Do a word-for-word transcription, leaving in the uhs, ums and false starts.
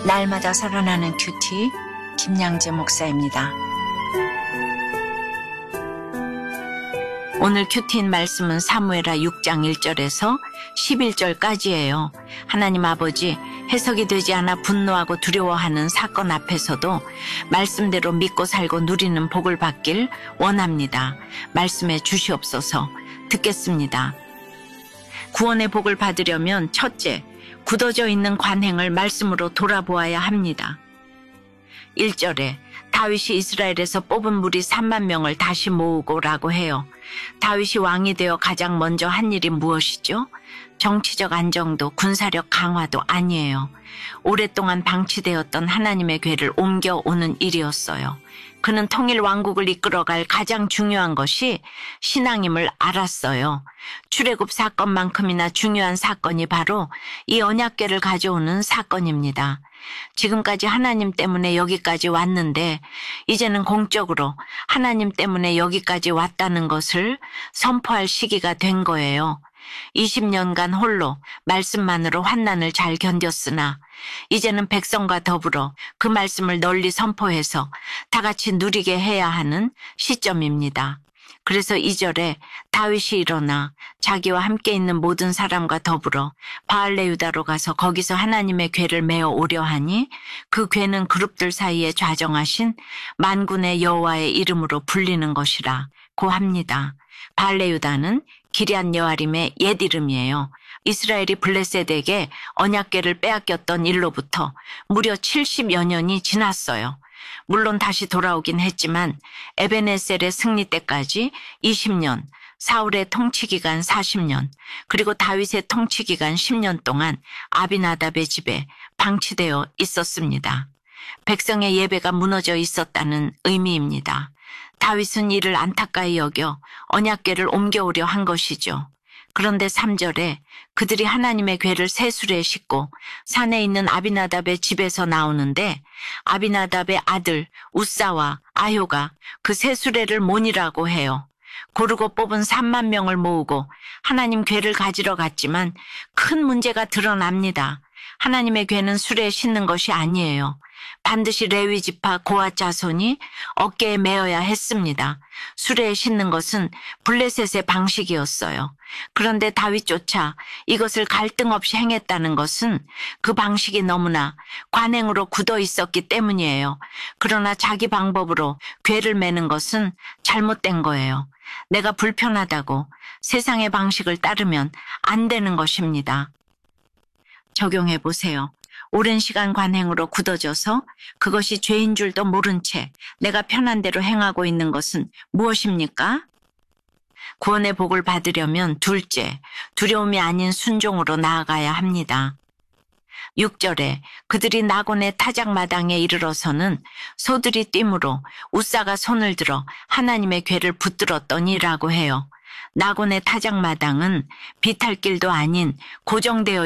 날마다 살아나는 큐티 김양재 목사입니다. 오늘 큐티인 말씀은 사무엘하 육 장 일 절에서 십일 절까지예요. 하나님 아버지, 해석이 되지 않아 분노하고 두려워하는 사건 앞에서도 말씀대로 믿고 살고 누리는 복을 받길 원합니다. 말씀해 주시옵소서. 듣겠습니다. 구원의 복을 받으려면 첫째, 굳어져 있는 관행을 말씀으로 돌아보아야 합니다. 일 절에 다윗이 이스라엘에서 뽑은 무리 삼만 명을 다시 모으고 라고 해요. 다윗이 왕이 되어 가장 먼저 한 일이 무엇이죠? 정치적 안정도 군사력 강화도 아니에요. 오랫동안 방치되었던 하나님의 궤를 옮겨오는 일이었어요. 그는 통일 왕국을 이끌어갈 가장 중요한 것이 신앙임을 알았어요. 출애굽 사건만큼이나 중요한 사건이 바로 이 언약궤를 가져오는 사건입니다. 지금까지 하나님 때문에 여기까지 왔는데 이제는 공적으로 하나님 때문에 여기까지 왔다는 것을 선포할 시기가 된 거예요. 이십 년간 홀로 말씀만으로 환난을 잘 견뎠으나 이제는 백성과 더불어 그 말씀을 널리 선포해서 다 같이 누리게 해야 하는 시점입니다. 그래서 이 절에 다윗이 일어나 자기와 함께 있는 모든 사람과 더불어 바알레유다로 가서 거기서 하나님의 궤를 메어 오려 하니 그 궤는 그룹들 사이에 좌정하신 만군의 여호와의 이름으로 불리는 것이라고 합니다. 바알레유다는 기럇 여아림의 옛 이름이에요. 이스라엘이 블레셋에게 언약궤를 빼앗겼던 일로부터 무려 칠십여 년이 지났어요. 물론 다시 돌아오긴 했지만 에벤에셀의 승리 때까지 이십 년, 사울의 통치기간 사십 년, 그리고 다윗의 통치기간 십 년 동안 아비나답의 집에 방치되어 있었습니다. 백성의 예배가 무너져 있었다는 의미입니다. 다윗은 이를 안타까이 여겨 언약궤를 옮겨오려 한 것이죠. 그런데 삼 절에 그들이 하나님의 궤를 세수레에 싣고 산에 있는 아비나답의 집에서 나오는데 아비나답의 아들 우사와 아효가 그 세수레를 모니라고 해요. 고르고 뽑은 삼만 명을 모으고 하나님 궤를 가지러 갔지만 큰 문제가 드러납니다. 하나님의 궤는 수레에 싣는 것이 아니에요. 반드시 레위 지파 고앗 자손이 어깨에 메어야 했습니다. 수레에 싣는 것은 블레셋의 방식이었어요. 그런데 다윗조차 이것을 갈등 없이 행했다는 것은 그 방식이 너무나 관행으로 굳어 있었기 때문이에요. 그러나 자기 방법으로 궤를 매는 것은 잘못된 거예요. 내가 불편하다고 세상의 방식을 따르면 안 되는 것입니다. 적용해 보세요. 오랜 시간 관행으로 굳어져서 그것이 죄인 줄도 모른 채 내가 편한 대로 행하고 있는 것은 무엇입니까? 구원의 복을 받으려면 둘째, 두려움이 아닌 순종으로 나아가야 합니다. 육 절에 그들이 나곤의 타작마당에 이르러서는 소들이 띠므로 우사가 손을 들어 하나님의 궤를 붙들었더니라고 해요. 나곤의 타작마당은 비탈길도 아닌 고정되어